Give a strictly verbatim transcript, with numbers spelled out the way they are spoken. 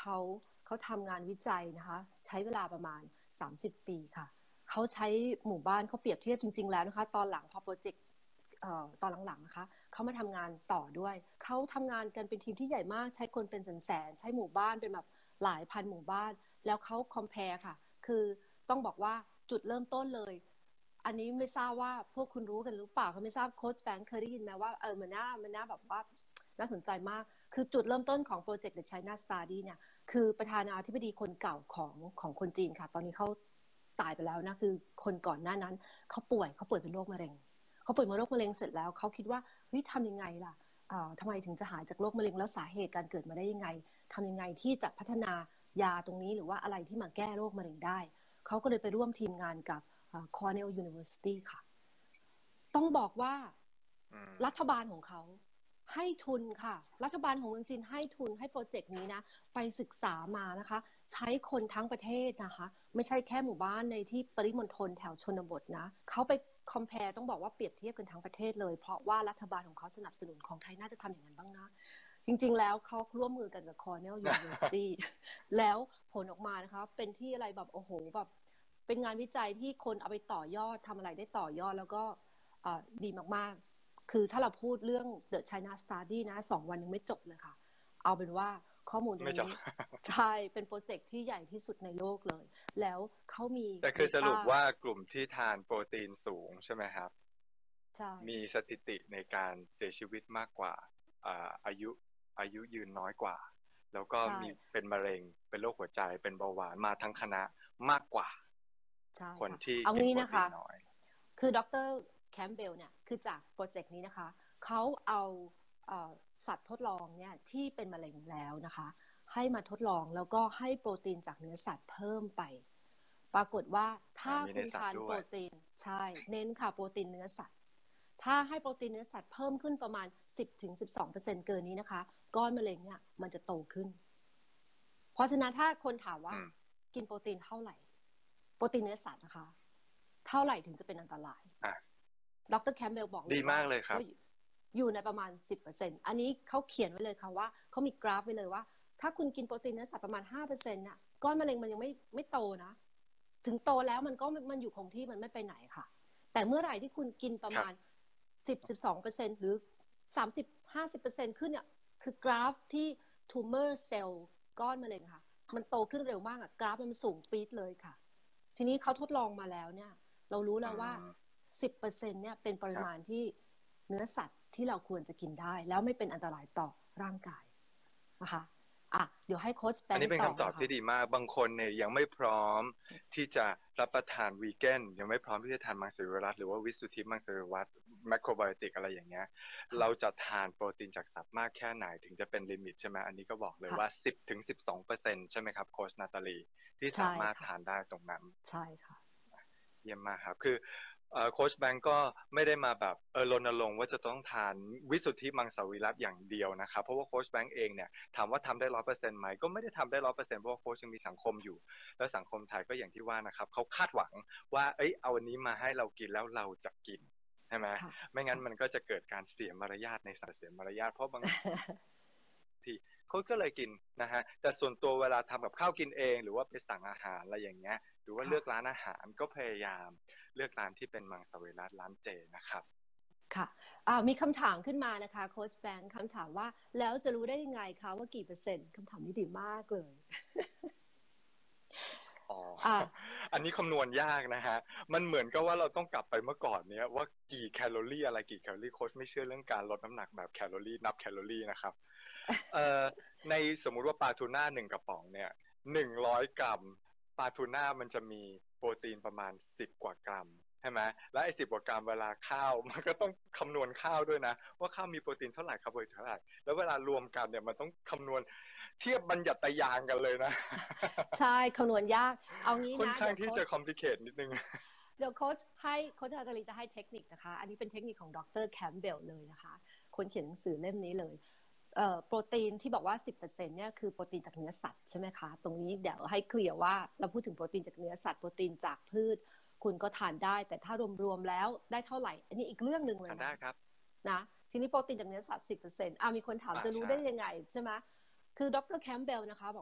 เขาเขาทำงานวิจัยนะคะใช้เวลาประมาณสามสิบปีค่ะเขาใช้หมู่บ้านเขาเปรียบเทียบจริงๆแล้วนะคะตอนหลังพอโปรเจกต์เอ่อตอนหลังๆนะคะเขามาทำงานต่อด้วยเขาทำงานกันเป็นทีมที่ใหญ่มากใช้คนเป็นแสนๆใช้หมู่บ้านเป็นแบบหลายพันหมู่บ้านแล้วเขาคอมเพลค่ะคือต้องบอกว่าจุดเริ่มต้นเลยอันนี้ไม่ทราบว่าพวกคุณรู้กันหรือเปล่าเขาไม่ทราบโค้ชแบงค์เคยได้ยินไหมว่าเออมันน่ามันน่าแบบว่าน่าสนใจมากคือจุดเริ่มต้นของโปรเจกต์ The China Study เนี่ยคือประธานาธิบดีคนเก่าของของคนจีนค่ะตอนนี้เขาตายไปแล้วนะคือคนก่อนหน้านั้นเขาป่วยเขาป่วยเป็นโรคมะเร็งเขาป่วยเป็นโรคมะเร็งเสร็จแล้วเขาคิดว่าเฮ้ยทำยังไงล่ะทำไมถึงจะหายจากโรคมะเร็งแล้วสาเหตุการเกิดมาได้ยังไงทำยังไงที่จะพัฒนายาตรงนี้หรือว่าอะไรที่มาแก้โรคมะเร็งได้เขาก็เลยไปร่วมทีมงานกับ Cornell University ค่ะต้องบอกว่ารัฐบาลของเขาให้ทุนค่ะรัฐบาลของเมืองจีนให้ทุนให้โปรเจกต์นี้นะไปศึกษามานะคะใช้คนทั้งประเทศนะคะไม่ใช่แค่หมู่บ้านในที่ปริมณฑลแถวชนบทนะเขาไปคอมเพลต้องบอกว่าเปรียบเทียบกันทั้งประเทศเลยเพราะว่ารัฐบาลของเขาสนับสนุนของไทยน่าจะทำอย่างนั้นบ้างนะจริงๆแล้วเขาร่วมมือกันกับ Cornell University แล้วผลออกมานะคะเป็นที่อะไรแบบโอ้โหแบบเป็นงานวิจัยที่คนเอาไปต่อยอดทำอะไรได้ต่อยอดแล้วก็ดีมากๆคือถ้าเราพูดเรื่อง The China Study นะสองวันยังไม่จบเลยค่ะเอาเป็นว่าข้อมูลตรงนี้ใช่เป็นโปรเจกต์ที่ใหญ่ที่สุดในโลกเลยแล้วเขามีแต่คือสรุปว่ากลุ่มที่ทานโปรตีนสูงใช่ไหมครับใช่มีสถิติในการเสียชีวิตมากกว่าอายุอายุยืนน้อยกว่าแล้วก็มีเป็นมะเร็งเป็นโรคหัวใจเป็นเบาหวานมาทั้งคณะมากกว่าคนที่กินโปรตีนน้อยคือดร.แคมเบลเนี่ยคือจากโปรเจกต์นี้นะคะเขาเอาสัตว์ทดลองเนี่ยที่เป็นมะเร็งแล้วนะคะให้มาทดลองแล้วก็ให้โปรตีนจากเนื้อสัตว์เพิ่มไปปรากฏว่าถ้าคุณทานโปรตีนใช่เน้นค่ะโปรตีนเนื้อสัตว์ถ้าให้โปรตีนเนื้อสัตว์เพิ่มขึ้นประมาณ สิบถึงสิบสองเปอร์เซ็นต์ เกินนี้นะคะก้อนมะเร็งเนี่ยมันจะโตขึ้นเพราะฉะนั้นถ้าคนถามว่ากินโปรตีนเท่าไหร่โปรตีนเนื้อสัตว์นะคะเท่าไหร่ถึงจะเป็นอันตรายดร.แคมเบลบอกเลยว่าดีมากเลยครับอยู่ในประมาณ สิบเปอร์เซ็นต์ อันนี้เขาเขียนไว้เลยค่ะว่าเขามีกราฟไว้เลยว่าถ้าคุณกินโปรตีนเนื้อสัตว์ประมาณ ห้าเปอร์เซ็นต์ น่ะก้อนมะเร็งมันยังไม่ไม่โตนะถึงโตแล้วมันก็มันอยู่คงที่มันไม่ไปไหนค่ะแต่เมื่อไหร่ที่คุณกินประมาณ สิบถึงสิบสองเปอร์เซ็นต์ หรือ สามสิบถึงห้าสิบเปอร์เซ็นต์ ขึ้นเนี่ยคือกราฟที่ tumor cell ก้อนมะเร็งค่ะมันโตขึ้นเร็วมากอ่ะกราฟมันสูงปี๊ดเลยค่ะทีนี้เขาทดลองมาแล้วเนี่ยเรารู้แล้วว่า สิบเปอร์เซ็นต์ เนี่ยเป็นปริมาณที่เนื้อสัตว์ที่เราควรจะกินได้แล้วไม่เป็นอันตรายต่อร่างกายนะคะอ่ะเดี๋ยวให้โค้ชแบงค์ต่ออันนี้เป็นคำตอบที่ดีมากบางคนเนี่ยยังไม่พร้อมที่จะรับประทานวีแกนยังไม่พร้อมที่จะทานมังสวิรัติหรือว่าวิสุทธิมังสวิรัติแมคโครไบโอติกอะไรอย่างเงี้ยเราจะทานโปรตีนจากสัตว์มากแค่ไหนถึงจะเป็นลิมิตใช่ไหมอันนี้ก็บอกเลยว่า สิบถึงสิบสองเปอร์เซ็นต์ ใช่ไหมครับโค้ชนาตาลีที่สามารถทานได้ตรงนั้นใช่ค่ะเยี่ยมมากครับคือโค้ชแบงก์ก็ไม่ได้มาแบบเออรณรงค์ว่าจะต้องทานวิสุทธิมังสวิรัติอย่างเดียวนะครับเพราะว่าโค้ชแบงก์เองเนี่ยถามว่าทำได้ร้อยเปอร์เซ็นต์ไหมก็ไม่ได้ทำได้ร้อยเปอร์เซ็นต์เพราะว่าโค้ชยังมีสังคมอยู่แล้วสังคมไทยก็อย่างที่ว่านะครับเขาคาดหวังว่าเอ้ยเอาอันนี้มาให้เรากินแล้วเราจะกินใช่ไหมไม่งั้นมันก็จะเกิดการเสียมารยาทในสารเสียมารยาทเพราะบางทีเขาก็เลยกินนะฮะแต่ส่วนตัวเวลาทำกับข้าวกินเองหรือว่าไปสั่งอาหารอะไรอย่างเงี้ยหรือว่าเลือกร้านอาหารก็พยายามเลือกร้านที่เป็นมังสวิรัติร้านเจนะครับค่ะอ่ามีคำถามขึ้นมานะคะโค้ชแบงค์คำถามว่าแล้วจะรู้ได้ยังไงคะว่ากี่เปอร์เซ็นต์คำถามนี้ดีมากเลยอ๋ออันนี้คำนวณยากนะฮะมันเหมือนกับว่าเราต้องกลับไปเมื่อก่อนเนี้ยว่ากี่แคลอรี่อะไรกี่แคลอรี่โค้ชไม่เชื่อเรื่องการลดน้ำหนักแบบแคลอรี่นับแคลอรี่นะครับเอ่อในสมมุติว่าปลาทูน่าหนึ่งกระป๋องเนี่ยหนึ่งร้อยกรัมปลาทูน่ามันจะมีโปรตีนประมาณสิบกว่ากรัมใช่ไหมแล้วไอ้สิบกว่ากรัมเวลาข้าวมันก็ต้องคำนวณข้าวด้วยนะว่าข้าวมีโปรตีนเท่าไหร่คาร์โบไฮเดรตเท่าไหร่แล้วเวลารวมกันเนี่ยมันต้องคำนวณเทียบบัญญัติยางกันเลยนะใช่คำนวณยากเอางี้นะค่อนข้างที่จะคอมพลีเคทนิดนึงเดี๋ยวโค้ชให้โค้ชนาตาลีจะให้เทคนิคนะคะอันนี้เป็นเทคนิคของดร.แคมเบลเลยนะคะคนเขียนหนังสือเล่มนี้เลยโปรตีนที่บอกว่า สิบเปอร์เซ็นต์ เนี่ยคือโปรตีนจากเนื้อสัตว์ใช่ไหมคะตรงนี้เดี๋ยวให้เคลียร์ว่าเราพูดถึงโปรตีนจากเนื้อสัตว์โปรตีนจากพืชคุณก็ทานได้แต่ถ้ารวมๆแล้วได้เท่าไหร่อันนี้อีกเรื่องนึงเลยนะได้ครับนะทีนี้โปรตีนจากเนื้อสัตว์ สิบเปอร์เซ็นต์ อ่ะมีคนถามจะรู้ได้ยังไงใช่ไหมคือดร.แคมเบลนะคะบอก